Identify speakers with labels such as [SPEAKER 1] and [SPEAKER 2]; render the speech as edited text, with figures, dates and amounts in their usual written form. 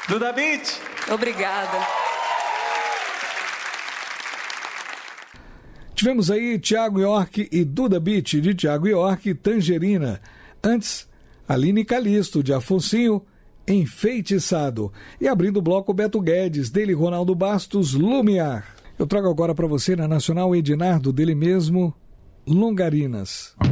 [SPEAKER 1] Duda Beat.
[SPEAKER 2] Obrigada.
[SPEAKER 3] Tivemos aí Thiago York e Duda Beat, de Thiago York, Tangerina. Antes, Aline Calisto, de Afonsinho, Enfeitiçado. E abrindo o bloco, Beto Guedes, dele Ronaldo Bastos, Lumiar. Eu trago agora para você na Nacional Ednardo, dele mesmo, Longarinas.